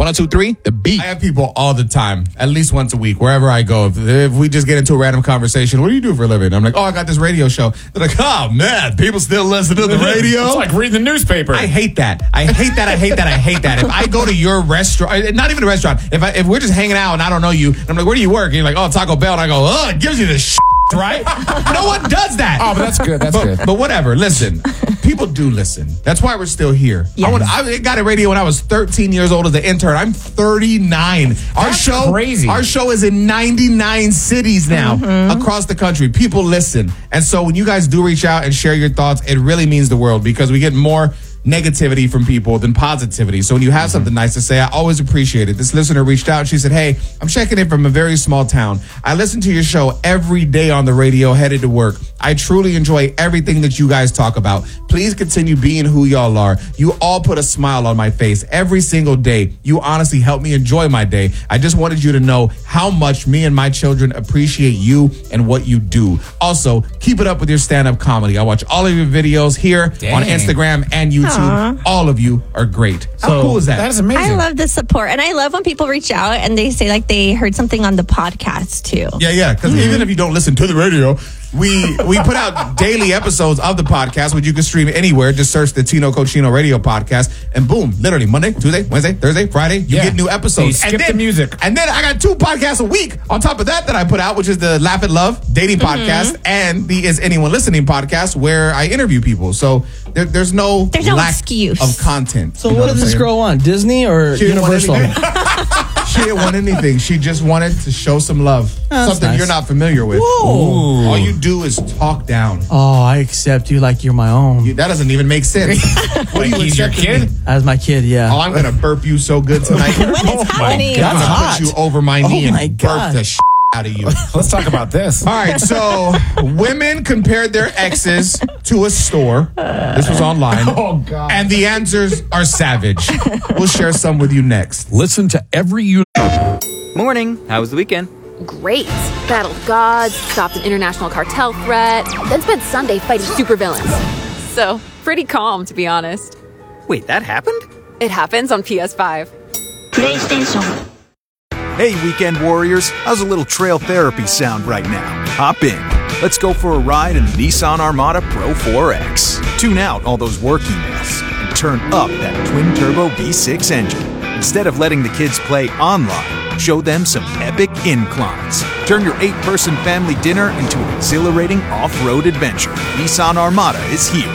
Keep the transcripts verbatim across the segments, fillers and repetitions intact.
one oh two point three, The Beat. I have people all the time, at least once a week, wherever I go. If, if we just get into a random conversation, what do you do for a living? I'm like, oh, I got this radio show. They're like, oh, man, people still listen to the radio? It's like reading the newspaper. I hate that. I hate that. I hate that. I hate that. If I go to your restaurant, not even a restaurant, if I, if we're just hanging out and I don't know you, and I'm like, where do you work? And you're like, oh, Taco Bell. And I go, oh, it gives you this shit, right? No one does that. Oh, but that's good. That's but, good. But whatever. Listen, people do listen. That's why we're still here. Yes. I, went, I got a radio when I was thirteen years old as an intern. I'm thirty-nine. Our That's show, crazy. Our show is in ninety-nine cities now Mm-hmm. across the country. People listen. And so when you guys do reach out and share your thoughts, it really means the world because we get more negativity from people than positivity. So when you have something nice to say, I always appreciate it. This listener reached out and she said, hey, I'm checking in from a very small town. I listen to your show every day on the radio headed to work. I truly enjoy everything that you guys talk about. Please continue being who y'all are. You all put a smile on my face every single day. You honestly help me enjoy my day. I just wanted you to know how much me and my children appreciate you and what you do. Also, keep it up with your stand-up comedy. I watch all of your videos here Dang. on Instagram and YouTube. Aw. All of you are great. How So, cool is that? That is amazing. I love the support. And I love when people reach out and they say like they heard something on the podcast too. Yeah, yeah. Because even if you don't listen to the radio, we we put out daily episodes of the podcast, which you can stream anywhere. Just search the Tino Cochino Radio Podcast, and boom, literally Monday, Tuesday, Wednesday, Thursday, Friday, you Yeah. get new episodes. So you skip and then, the music. And then I got two podcasts a week on top of that that I put out, which is the Laugh and Love dating podcast and the Is Anyone Listening podcast, where I interview people. So there, there's no There's no lack excuse. of content. So You know what did I'm this saying? girl want? Disney or She didn't want Universal? anything. She didn't want anything. She just wanted to show some love. that's Something nice. you're not familiar with. Whoa. All you do is talk down. Oh, I accept you like you're my own. You- that doesn't even make sense. What are you He's your accepting kid? me? As my kid, yeah. Oh, I'm going to burp you so good tonight. What is happening? God. I'm That's going hot. to put you over my Oh knee my and God. burp the shit out of you. Let's talk about this. All right, so women compared their exes to a store. This was online. Oh, God. And the answers are savage. We'll share some with you next. Listen to every you. Morning. How was the weekend? Great. Battled gods, stopped an international cartel threat, then spent Sunday fighting supervillains. So, pretty calm, to be honest. Wait, that happened? It happens on P S five. PlayStation. Hey, weekend warriors, how's a little trail therapy sound right now? Hop in. Let's go for a ride in the Nissan Armada Pro four X. Tune out all those work emails and turn up that twin-turbo V six engine. Instead of letting the kids play online, show them some epic inclines. Turn your eight-person family dinner into an exhilarating off-road adventure. Nissan Armada is here.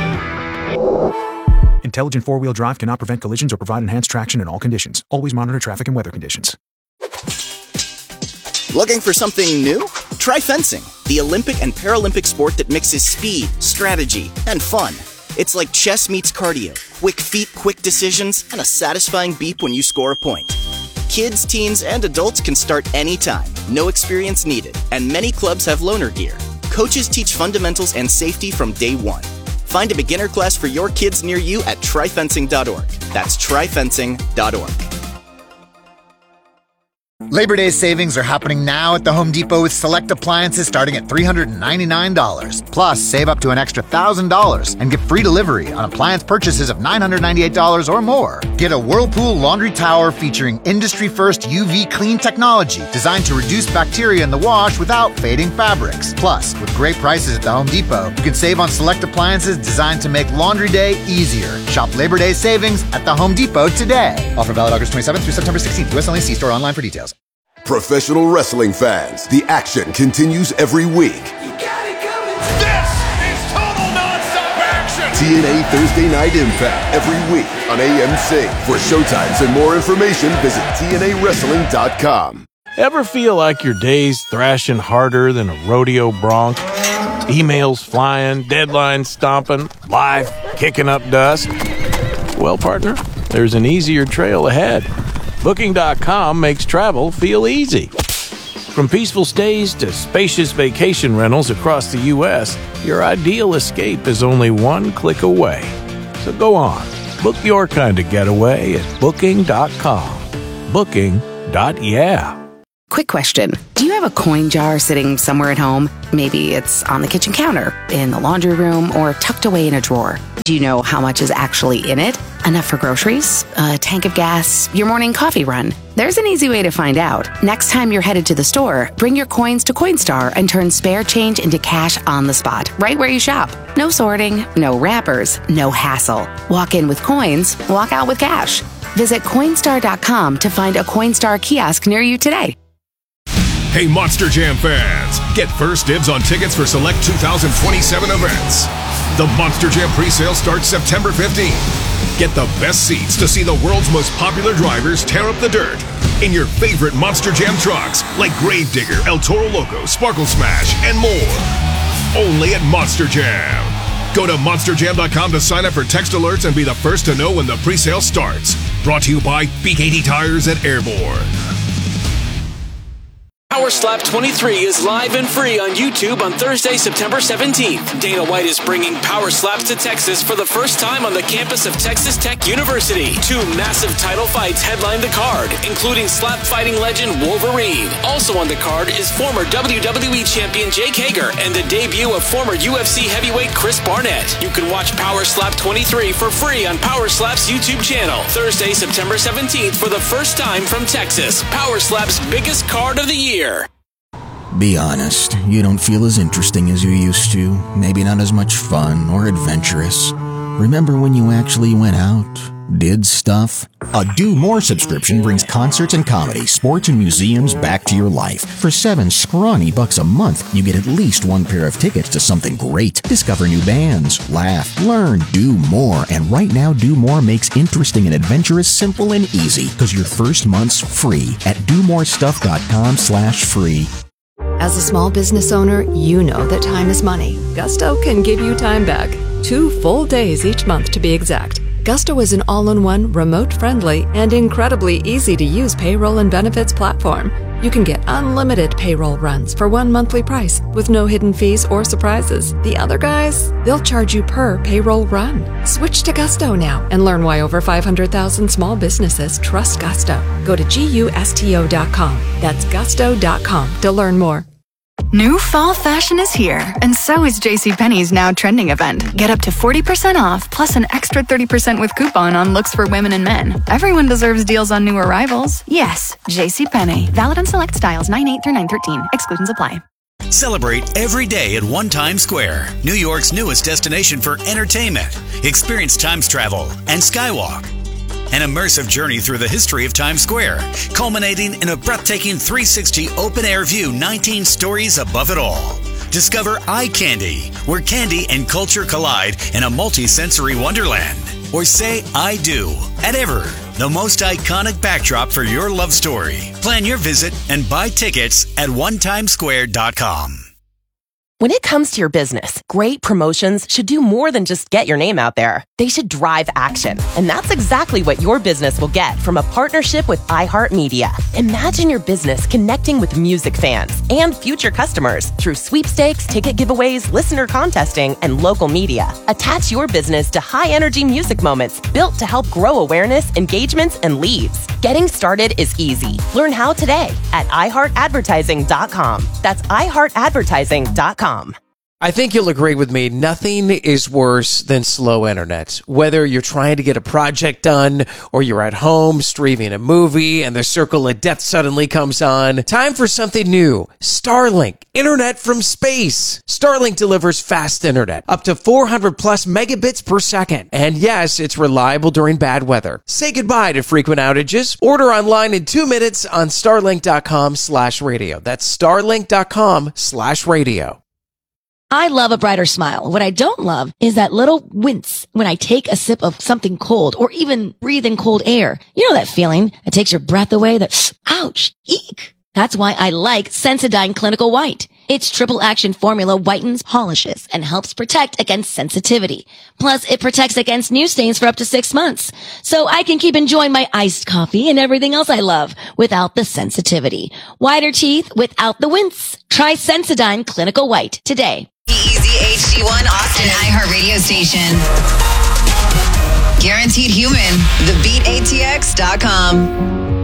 Intelligent four-wheel drive cannot prevent collisions or provide enhanced traction in all conditions. Always monitor traffic and weather conditions. Looking for something new? Try fencing, the Olympic and Paralympic sport that mixes speed, strategy, and fun. It's like chess meets cardio, quick feet, quick decisions, and a satisfying beep when you score a point. Kids, teens, and adults can start anytime, no experience needed, and many clubs have loaner gear. Coaches teach fundamentals and safety from day one. Find a beginner class for your kids near you at try fencing dot org. That's try fencing dot org. Labor Day savings are happening now at the Home Depot with select appliances starting at three hundred ninety-nine dollars. Plus, save up to an extra one thousand dollars and get free delivery on appliance purchases of nine hundred ninety-eight dollars or more. Get a Whirlpool laundry tower featuring industry-first U V clean technology designed to reduce bacteria in the wash without fading fabrics. Plus, with great prices at the Home Depot, you can save on select appliances designed to make laundry day easier. Shop Labor Day savings at the Home Depot today. Offer valid August twenty-seventh through September sixteenth. U S only. See store online for details. Professional wrestling fans, the action continues every week. This is total nonstop action! T N A Thursday Night Impact every week on A M C. For showtimes and more information, visit T N A wrestling dot com. Ever feel like your day's thrashing harder than a rodeo bronc? Emails flying, deadlines stomping, life kicking up dust? Well, partner, there's an easier trail ahead. Booking dot com makes travel feel easy. From peaceful stays to spacious vacation rentals across the U S, your ideal escape is only one click away. So go on, book your kind of getaway at Booking dot com. Booking. Yeah. Quick question. Do you you have a coin jar sitting somewhere at home? Maybe it's on the kitchen counter, in the laundry room, or tucked away in a drawer. Do you know how much is actually in it? Enough for groceries, a tank of gas, your morning coffee run? There's an easy way to find out. Next time you're headed to the store, bring your coins to Coinstar and turn spare change into cash on the spot, right where you shop. No sorting, no wrappers, no hassle. Walk in with coins, walk out with cash. Visit Coinstar dot com to find a Coinstar kiosk near you today. Hey, Monster Jam fans! Get first dibs on tickets for select two thousand twenty-seven events. The Monster Jam pre-sale starts September fifteenth. Get the best seats to see the world's most popular drivers tear up the dirt in your favorite Monster Jam trucks like Gravedigger, El Toro Loco, Sparkle Smash, and more. Only at Monster Jam. Go to monster jam dot com to sign up for text alerts and be the first to know when the pre-sale starts. Brought to you by B K T Tires at Airborne. Power Slap twenty-three is live and free on YouTube on Thursday, September seventeenth. Dana White is bringing Power Slaps to Texas for the first time on the campus of Texas Tech University. Two massive title fights headline the card, including slap fighting legend Wolverine. Also on the card is former W W E champion Jake Hager and the debut of former U F C heavyweight Chris Barnett. You can watch Power Slap twenty-three for free on Power Slap's YouTube channel. Thursday, September seventeenth for the first time from Texas. Power Slap's biggest card of the year. Be honest, you don't feel as interesting as you used to, maybe not as much fun or adventurous. Remember when you actually went out, did stuff? A Do More subscription brings concerts and comedy, sports and museums back to your life. For seven scrawny bucks a month, you get at least one pair of tickets to something great. Discover new bands, laugh, learn, do more. And right now, Do More makes interesting and adventurous simple and easy, because your first month's free at do more stuff dot com slash free. As a small business owner, you know that time is money. Gusto can give you time back. Two full days each month to be exact. Gusto is an all-in-one, remote-friendly, and incredibly easy-to-use payroll and benefits platform. You can get unlimited payroll runs for one monthly price with no hidden fees or surprises. The other guys, they'll charge you per payroll run. Switch to Gusto now and learn why over five hundred thousand small businesses trust Gusto. Go to gusto dot com. That's gusto dot com to learn more. New fall fashion is here, and so is JCPenney's Now Trending event. Get up to forty percent off, plus an extra thirty percent with coupon on looks for women and men. Everyone deserves deals on new arrivals. Yes, JCPenney. Valid on select styles nine eight through nine thirteen. Exclusions apply. Celebrate every day at One Times Square, New York's newest destination for entertainment. Experience Times travel and Skywalk. An immersive journey through the history of Times Square, culminating in a breathtaking three sixty open-air view nineteen stories above it all. Discover Eye Candy, where candy and culture collide in a multi-sensory wonderland. Or say I do at Ever, the most iconic backdrop for your love story. Plan your visit and buy tickets at one times square dot com. When it comes to your business, great promotions should do more than just get your name out there. They should drive action. And that's exactly what your business will get from a partnership with iHeartMedia. Imagine your business connecting with music fans and future customers through sweepstakes, ticket giveaways, listener contesting, and local media. Attach your business to high-energy music moments built to help grow awareness, engagements, and leads. Getting started is easy. Learn how today at i heart advertising dot com. That's i heart advertising dot com. I think you'll agree with me. Nothing is worse than slow internet. Whether you're trying to get a project done or you're at home streaming a movie and the circle of death suddenly comes on, time for something new. Starlink, internet from space. Starlink delivers fast internet, up to four hundred plus megabits per second. And yes, it's reliable during bad weather. Say goodbye to frequent outages. Order online in two minutes on starlink dot com slash radio. That's starlink dot com slash radio. I love a brighter smile. What I don't love is that little wince when I take a sip of something cold or even breathe in cold air. You know that feeling that takes your breath away, that, ouch, eek. That's why I like Sensodyne Clinical White. Its triple action formula whitens, polishes, and helps protect against sensitivity. Plus, it protects against new stains for up to six months. So I can keep enjoying my iced coffee and everything else I love without the sensitivity. Whiter teeth without the wince. Try Sensodyne Clinical White today. Easy H D one Austin iHeartRadio station. Guaranteed human. the beat A T X dot com.